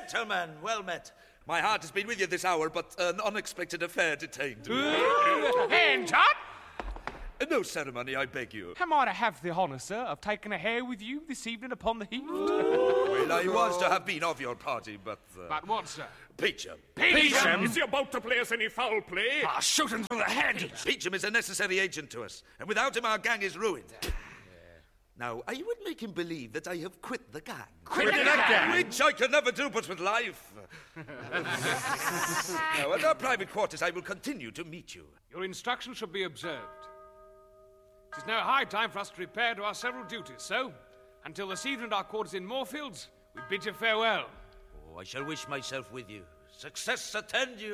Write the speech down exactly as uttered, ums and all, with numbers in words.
Gentlemen, well met. My heart has been with you this hour, but an unexpected affair detained me. Hand up! No ceremony, I beg you. Am I to have the honour, sir, of taking a hare with you this evening upon the heath? Well, I was to have been of your party, but... Uh, But what, sir? Peacham. Peacham? Is he about to play us any foul play? I'll shoot him through the head. Peacham is a necessary agent to us, and without him our gang is ruined. Now, I would make him believe that I have quit the gang. Quit the gang? Which I can never do but with life. Now, at our private quarters, I will continue to meet you. Your instructions shall be observed. It is now high time for us to repair to our several duties, so, until this evening at our quarters in Moorfields, we bid you farewell. Oh, I shall wish myself with you. Success attend you.